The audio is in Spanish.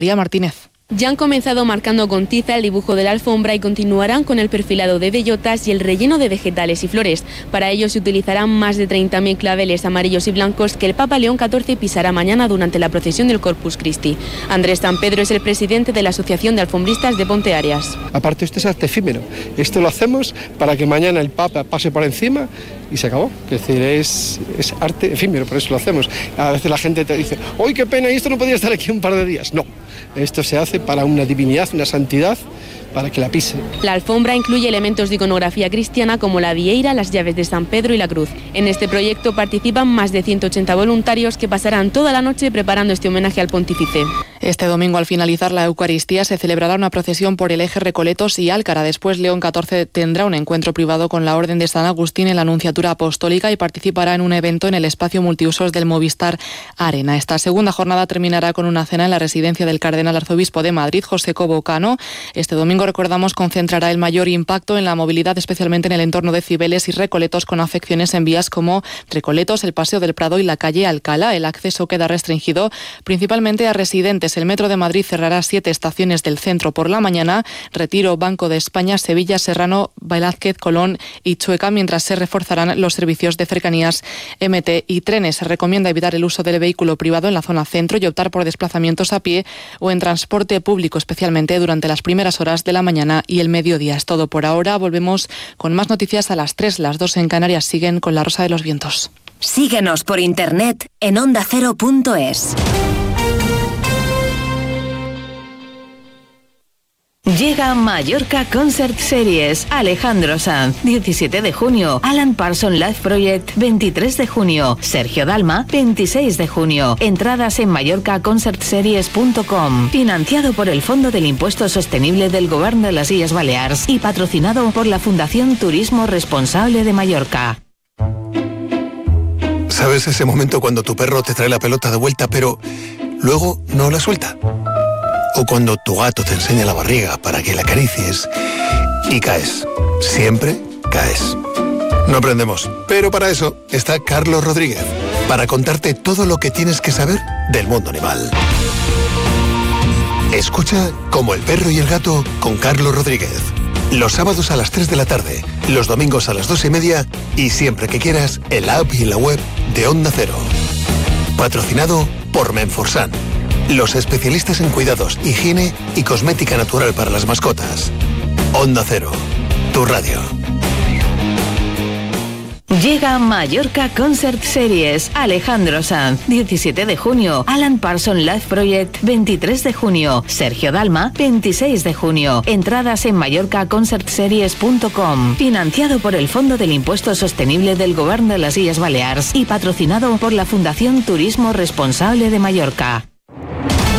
María Martínez. Ya han comenzado marcando con tiza el dibujo de la alfombra y continuarán con el perfilado de bellotas y el relleno de vegetales y flores. Para ello se utilizarán más de 30.000 claveles amarillos y blancos que el Papa León XIV pisará mañana durante la procesión del Corpus Christi. Andrés San Pedro es el presidente de la Asociación de Alfombristas de Ponte Arias. Aparte, esto es arte efímero. Esto lo hacemos para que mañana el Papa pase por encima y se acabó. Es decir, es arte efímero, por eso lo hacemos. A veces la gente te dice, ¡ay, qué pena! Y esto no podría estar aquí un par de días. No, esto se hace para una divinidad, una santidad, para que la pise. La alfombra incluye elementos de iconografía cristiana como la vieira, las llaves de San Pedro y la cruz. En este proyecto participan más de 180 voluntarios que pasarán toda la noche preparando este homenaje al pontífice. Este domingo, al finalizar la Eucaristía, se celebrará una procesión por el eje Recoletos y Álcara. Después, León XIV tendrá un encuentro privado con la Orden de San Agustín en la Nunciatura Apostólica y participará en un evento en el espacio multiusos del Movistar Arena. Esta segunda jornada terminará con una cena en la residencia del Cardenal Arzobispo de Madrid, José Cobo Cano. Este domingo, recordamos, concentrará el mayor impacto en la movilidad, especialmente en el entorno de Cibeles y Recoletos, con afecciones en vías como Recoletos, el Paseo del Prado y la calle Alcalá. El acceso queda restringido principalmente a residentes. El Metro de Madrid cerrará 7 estaciones del centro por la mañana: Retiro, Banco de España, Sevilla, Serrano, Velázquez, Colón y Chueca, mientras se reforzarán los servicios de cercanías, MT y trenes. Se recomienda evitar el uso del vehículo privado en la zona centro y optar por desplazamientos a pie o en transporte público, especialmente durante las primeras horas de la mañana y el mediodía. Es todo por ahora. Volvemos con más noticias a las 3, las 2 en Canarias. Siguen con La Rosa de los Vientos. Síguenos por internet en ondacero.es. Llega Mallorca Concert Series. Alejandro Sanz, 17 de junio. Alan Parsons Live Project, 23 de junio. Sergio Dalma, 26 de junio. Entradas en mallorcaconcertseries.com. Financiado por el Fondo del Impuesto Sostenible del Govern de las Illes Balears y patrocinado por la Fundación Turismo Responsable de Mallorca. ¿Sabes ese momento cuando tu perro te trae la pelota de vuelta, pero luego no la suelta? O cuando tu gato te enseña la barriga para que la acaricies y caes. Siempre caes. No aprendemos, pero para eso está Carlos Rodríguez, para contarte todo lo que tienes que saber del mundo animal. Escucha Como el perro y el gato con Carlos Rodríguez. Los sábados a las 3 de la tarde, los domingos a las 2:30 y siempre que quieras en la app y en la web de Onda Cero. Patrocinado por Menforsan, los especialistas en cuidados, higiene y cosmética natural para las mascotas. Onda Cero, tu radio. Llega Mallorca Concert Series. Alejandro Sanz, 17 de junio. Alan Parsons Live Project, 23 de junio. Sergio Dalma, 26 de junio. Entradas en mallorcaconcertseries.com. Financiado por el Fondo del Impuesto Sostenible del Govern de las Illes Balears y patrocinado por la Fundación Turismo Responsable de Mallorca.